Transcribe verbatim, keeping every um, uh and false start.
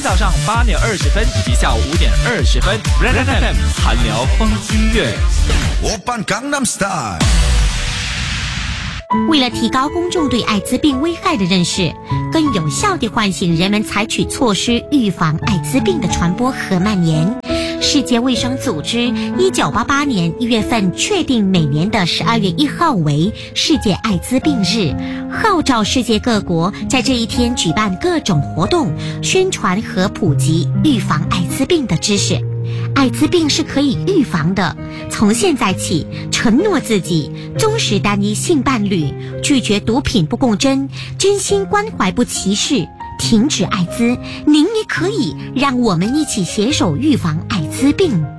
早上八点二十分以及下午五点二十分 ，Red F M 韩聊风音乐。 为了提高公众对艾滋病危害的认识，更有效地唤醒人们采取措施预防艾滋病的传播和蔓延，世界卫生组织一九八八年一月份确定每年的十二月一号为世界艾滋病日，号召世界各国在这一天举办各种活动，宣传和普及预防艾滋病的知识。艾滋病是可以预防的，从现在起承诺自己忠实单一性伴侣，拒绝毒品不共针，真心关怀不歧视，停止艾滋，您也可以，让我们一起携手预防艾滋病。